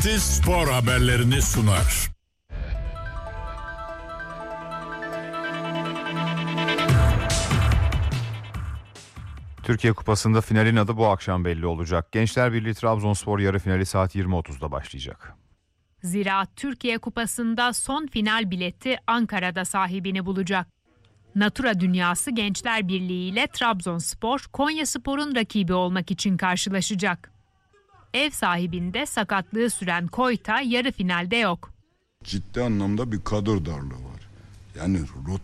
Ekspertiz spor haberlerini sunar. Türkiye Kupası'nda finalin adı bu akşam belli olacak. Gençler Birliği Trabzonspor yarı finali saat 20.30'da başlayacak. Zira Türkiye Kupası'nda son final bileti Ankara'da sahibini bulacak. Natura Dünyası Gençler Birliği ile Trabzonspor, Konyaspor'un rakibi olmak için karşılaşacak. Ev sahibinde sakatlığı süren Koyta yarı finalde yok. Ciddi anlamda bir kadro darlığı var. Yani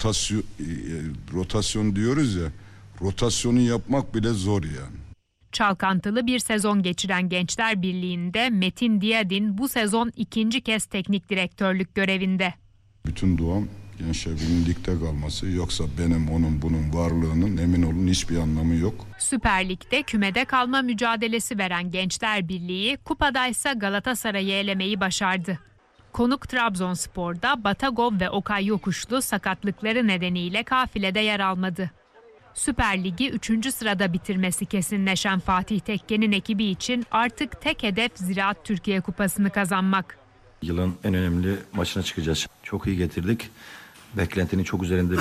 rotasyon diyoruz ya, rotasyonu yapmak bile zor yani. Çalkantılı bir sezon geçiren Gençler Birliği'nde Metin Diyadin bu sezon ikinci kez teknik direktörlük görevinde. Bütün duam Gençler Birliği'nin ligde kalması, yoksa benim onun bunun varlığının emin olun hiçbir anlamı yok. Süper Lig'de kümede kalma mücadelesi veren Gençler Birliği kupadaysa Galatasaray'ı elemeyi başardı. Konuk Trabzonspor'da Batagov ve Okay Yokuşlu sakatlıkları nedeniyle kafilede yer almadı. Süper Lig'i 3. sırada bitirmesi kesinleşen Fatih Tekke'nin ekibi için artık tek hedef Ziraat Türkiye Kupası'nı kazanmak. Yılın en önemli maçına çıkacağız. Çok iyi getirdik. Beklentinin çok üzerinde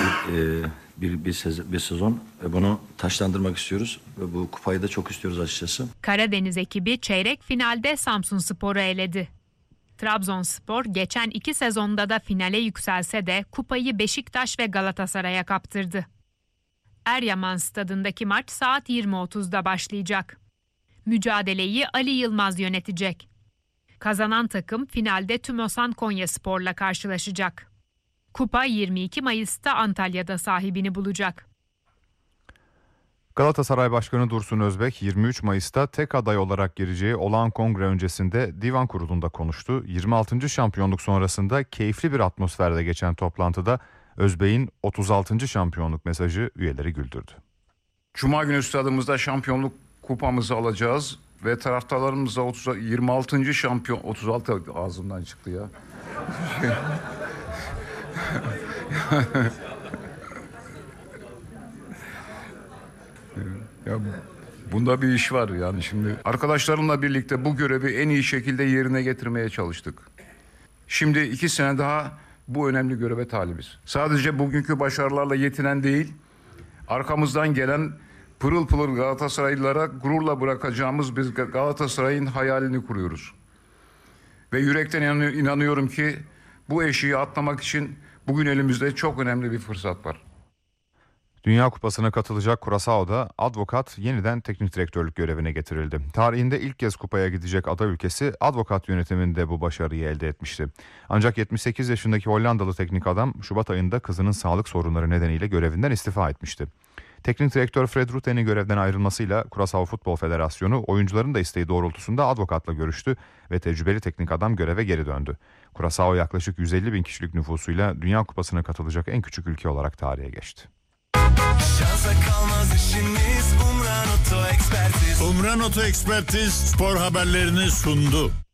bir sezon. Bunu taşlandırmak istiyoruz ve bu kupayı da çok istiyoruz açıkçası. Karadeniz ekibi çeyrek finalde Samsunspor'u eledi. Trabzonspor geçen 2 sezonda da finale yükselse de kupayı Beşiktaş ve Galatasaray'a kaptırdı. Eryaman Stadındaki maç saat 20.30'da başlayacak. Mücadeleyi Ali Yılmaz yönetecek. Kazanan takım finalde TÜMOSAN Konyaspor'la karşılaşacak. Kupa 22 Mayıs'ta Antalya'da sahibini bulacak. Galatasaray Başkanı Dursun Özbek 23 Mayıs'ta tek aday olarak gireceği olağan kongre öncesinde divan kurulunda konuştu. 26. şampiyonluk sonrasında keyifli bir atmosferde geçen toplantıda Özbek'in 36. şampiyonluk mesajı üyeleri güldürdü. Cuma günü stadımızda şampiyonluk kupamızı alacağız ve taraftarlarımızla 26. şampiyon 36 ağzımdan çıktı ya. Ya bunda bir iş var yani şimdi. Arkadaşlarımla birlikte bu görevi en iyi şekilde yerine getirmeye çalıştık. Şimdi 2 sene daha bu önemli göreve talibiz. Sadece bugünkü başarılarla yetinen değil, arkamızdan gelen pırıl pırıl Galatasaraylılara gururla bırakacağımız biz Galatasaray'ın hayalini kuruyoruz. Ve yürekten inanıyorum ki bu eşiği atlamak için bugün elimizde çok önemli bir fırsat var. Dünya Kupası'na katılacak Curaçao'da Advokat yeniden teknik direktörlük görevine getirildi. Tarihinde ilk kez kupaya gidecek ada ülkesi Advokat yönetiminde bu başarıyı elde etmişti. Ancak 78 yaşındaki Hollandalı teknik adam Şubat ayında kızının sağlık sorunları nedeniyle görevinden istifa etmişti. Teknik direktör Fred Rutte'nin görevden ayrılmasıyla Curaçao Futbol Federasyonu oyuncuların da isteği doğrultusunda Advokat'la görüştü ve tecrübeli teknik adam göreve geri döndü. Curaçao yaklaşık 150 bin kişilik nüfusuyla Dünya Kupası'na katılacak en küçük ülke olarak tarihe geçti. Şansa kalmaz işimiz. Umran Oto Ekspertiz Umran Oto Ekspertiz spor haberlerini sundu.